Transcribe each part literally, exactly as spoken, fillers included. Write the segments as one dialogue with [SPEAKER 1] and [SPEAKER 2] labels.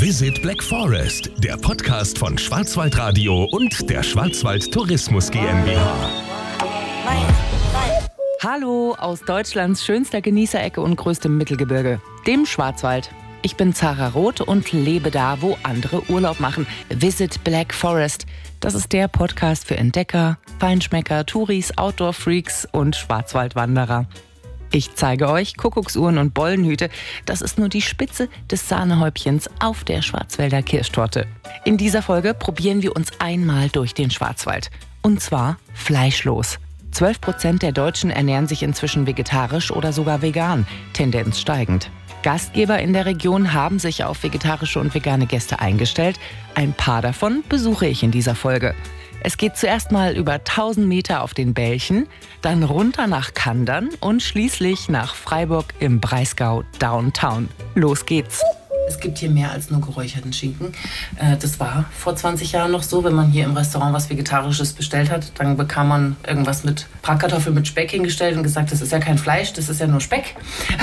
[SPEAKER 1] Visit Black Forest, der Podcast von Schwarzwaldradio und der Schwarzwald Tourismus GmbH.
[SPEAKER 2] Hallo aus Deutschlands schönster Genießerecke und größtem Mittelgebirge, dem Schwarzwald. Ich bin Zara Roth und lebe da, wo andere Urlaub machen. Visit Black Forest. Das ist der Podcast für Entdecker, Feinschmecker, Touris, Outdoor-Freaks und Schwarzwaldwanderer. Ich zeige euch Kuckucksuhren und Bollenhüte. Das ist nur die Spitze des Sahnehäubchens auf der Schwarzwälder Kirschtorte. In dieser Folge probieren wir uns einmal durch den Schwarzwald. Und zwar fleischlos. zwölf Prozent der Deutschen ernähren sich inzwischen vegetarisch oder sogar vegan, Tendenz steigend. Gastgeber in der Region haben sich auf vegetarische und vegane Gäste eingestellt. Ein paar davon besuche ich in dieser Folge. Es geht zuerst mal über tausend Meter auf den Bälchen, dann runter nach Kandern und schließlich nach Freiburg im Breisgau Downtown. Los geht's! Es gibt hier mehr als nur geräucherten Schinken. Das war vor zwanzig Jahren noch so, wenn man hier im Restaurant was Vegetarisches bestellt hat, dann bekam man irgendwas mit Bratkartoffeln mit Speck hingestellt und gesagt, das ist ja kein Fleisch, das ist ja nur Speck.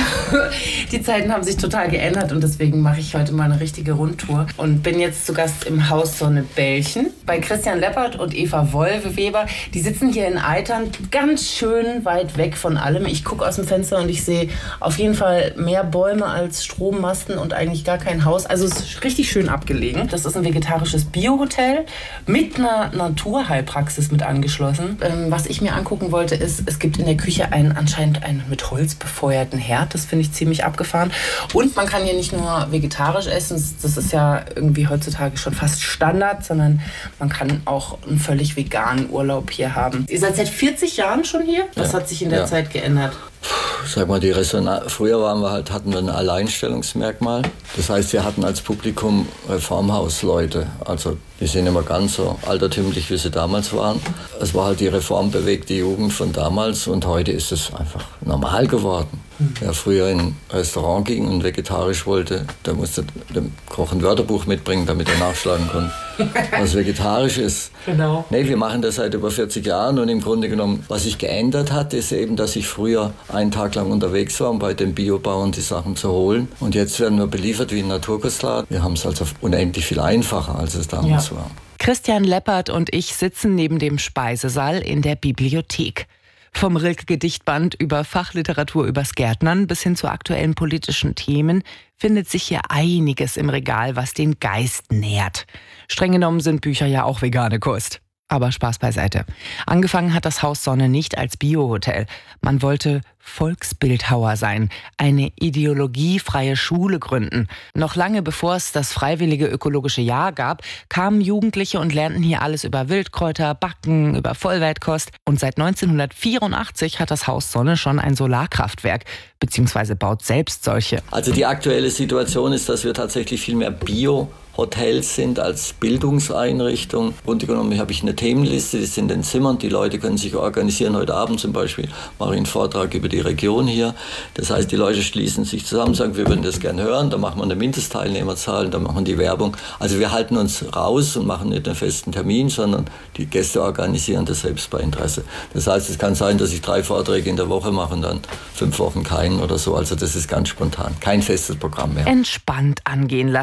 [SPEAKER 2] Die Zeiten haben sich total geändert und deswegen mache ich heute mal eine richtige Rundtour und bin jetzt zu Gast im Haus Sonnebällchen bei Christian Leppert und Eva Wolwe-Weber. Die sitzen hier in Eitern, ganz schön weit weg von allem. Ich gucke aus dem Fenster und ich sehe auf jeden Fall mehr Bäume als Strommasten und eigentlich gar kein Haus. Also es ist richtig schön abgelegen. Das ist ein vegetarisches Biohotel mit einer Naturheilpraxis mit angeschlossen. Ähm, was ich mir angucken wollte, ist, es gibt in der Küche einen anscheinend einen mit Holz befeuerten Herd. Das finde ich ziemlich abgefahren. Und man kann hier nicht nur vegetarisch essen, das ist ja irgendwie heutzutage schon fast Standard, sondern man kann auch einen völlig veganen Urlaub hier haben. Ihr seid seit vierzig Jahren schon hier? Was ja. hat sich in der ja. Zeit geändert?
[SPEAKER 3] Sag mal, die Resonanz. Früher waren wir halt, hatten wir ein Alleinstellungsmerkmal. Das heißt, wir hatten als Publikum Reformhausleute. Also die sind immer ganz so altertümlich, wie sie damals waren. Es war halt die reformbewegte Jugend von damals und heute ist es einfach normal geworden. Wer früher in ein Restaurant ging und vegetarisch wollte, der musste dem Koch ein Wörterbuch mitbringen, damit er nachschlagen konnte, was vegetarisch ist.
[SPEAKER 2] Genau.
[SPEAKER 3] Nee, wir machen das seit über vierzig Jahren und im Grunde genommen, was sich geändert hat, ist eben, dass ich früher einen Tag lang unterwegs war, um bei den Biobauern die Sachen zu holen. Und jetzt werden wir beliefert wie ein Naturkostladen. Wir haben es also unendlich viel einfacher, als es damals ja. war.
[SPEAKER 2] Christian Leppert und ich sitzen neben dem Speisesaal in der Bibliothek. Vom Rilke-Gedichtband über Fachliteratur übers Gärtnern bis hin zu aktuellen politischen Themen findet sich hier einiges im Regal, was den Geist nährt. Streng genommen sind Bücher ja auch vegane Kost. Aber Spaß beiseite. Angefangen hat das Haus Sonne nicht als Biohotel. Man wollte Volksbildhauer sein, eine ideologiefreie Schule gründen. Noch lange bevor es das freiwillige ökologische Jahr gab, kamen Jugendliche und lernten hier alles über Wildkräuter, Backen, über Vollwertkost. Und seit neunzehnhundertvierundachtzig hat das Haus Sonne schon ein Solarkraftwerk, beziehungsweise baut selbst solche.
[SPEAKER 3] Also die aktuelle Situation ist, dass wir tatsächlich viel mehr Bio Hotels sind als Bildungseinrichtung. Im Grunde genommen habe ich eine Themenliste, die sind in den Zimmern. Die Leute können sich organisieren. Heute Abend zum Beispiel mache ich einen Vortrag über die Region hier. Das heißt, die Leute schließen sich zusammen, sagen, wir würden das gerne hören. Da machen wir eine Mindestteilnehmerzahl, da machen wir die Werbung. Also wir halten uns raus und machen nicht einen festen Termin, sondern die Gäste organisieren das selbst bei Interesse. Das heißt, es kann sein, dass ich drei Vorträge in der Woche mache und dann fünf Wochen keinen oder so. Also das ist ganz spontan. Kein festes Programm mehr.
[SPEAKER 2] Entspannt angehen lassen.